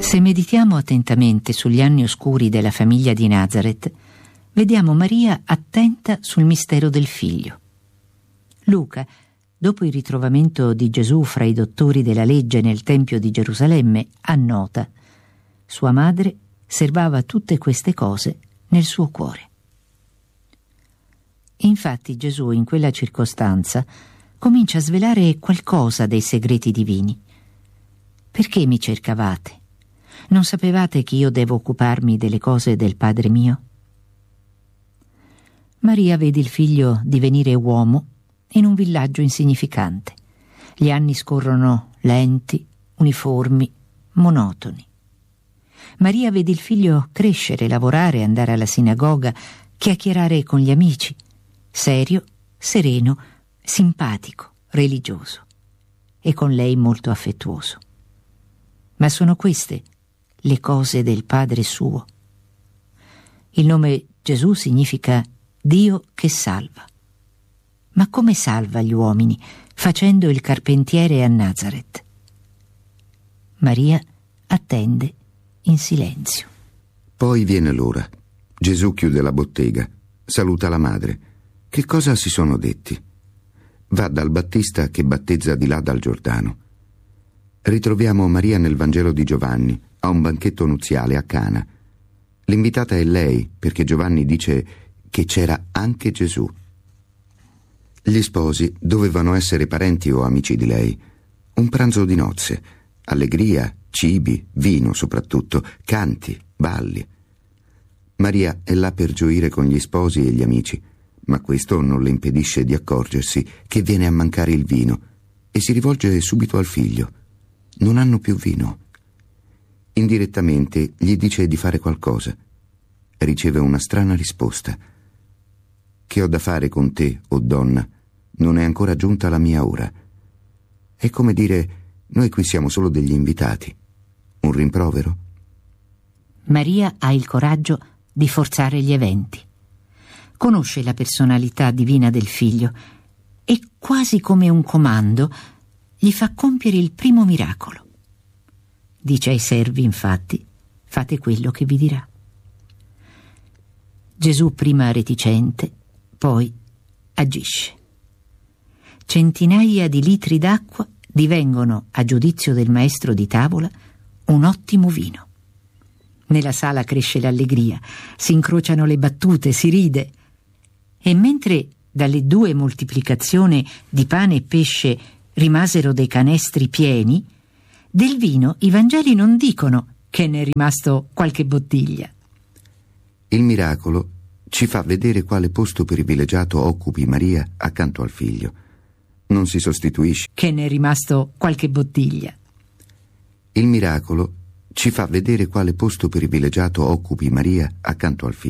Se meditiamo attentamente sugli anni oscuri della famiglia di Nazareth, vediamo Maria attenta sul mistero del figlio. Luca, dopo il ritrovamento di Gesù fra i dottori della legge nel Tempio di Gerusalemme, annota: sua madre serbava tutte queste cose nel suo cuore. Infatti Gesù in quella circostanza comincia a svelare qualcosa dei segreti divini. Perché mi cercavate? Non sapevate che io devo occuparmi delle cose del Padre mio? Maria vede il figlio divenire uomo in un villaggio insignificante. Gli anni scorrono lenti, uniformi, monotoni. Maria vede il figlio crescere, lavorare, andare alla sinagoga, chiacchierare con gli amici, serio, sereno, simpatico, religioso, e con lei molto affettuoso. Ma sono queste le cose del Padre suo. Il nome Gesù significa Dio che salva. Ma come salva gli uomini? Facendo il carpentiere a Nazareth. Maria attende in silenzio. Poi viene l'ora. Gesù chiude la bottega, saluta la madre. Che cosa si sono detti? Va dal Battista che battezza di là dal Giordano. Ritroviamo Maria nel Vangelo di Giovanni, a un banchetto nuziale a Cana. L'invitata è lei, perché Giovanni dice che c'era anche Gesù. Gli sposi dovevano essere parenti o amici di lei. Un pranzo di nozze, allegria, cibi, vino soprattutto, canti, balli. Maria è là per gioire con gli sposi e gli amici, ma questo non le impedisce di accorgersi che viene a mancare il vino e si rivolge subito al figlio. Non hanno più vino. Indirettamente gli dice di fare qualcosa. Riceve una strana risposta. Che ho da fare con te, o donna? Non è ancora giunta la mia ora. È come dire: noi qui siamo solo degli invitati. Un rimprovero? Maria ha il coraggio di forzare gli eventi. Conosce la personalità divina del figlio e, quasi come un comando, gli fa compiere il primo miracolo. Dice ai servi, infatti: fate quello che vi dirà. Gesù prima reticente, poi agisce. Centinaia di litri d'acqua divengono, a giudizio del maestro di tavola, un ottimo vino. Nella sala cresce l'allegria, si incrociano le battute, si ride. E mentre dalle 2 moltiplicazioni di pane e pesce rimasero dei canestri pieni, del vino i Vangeli non dicono che ne è rimasto qualche bottiglia. Il miracolo ci fa vedere quale posto privilegiato occupi Maria accanto al figlio. Non si sostituisce. Che ne è rimasto qualche bottiglia. Il miracolo ci fa vedere quale posto privilegiato occupi Maria accanto al figlio.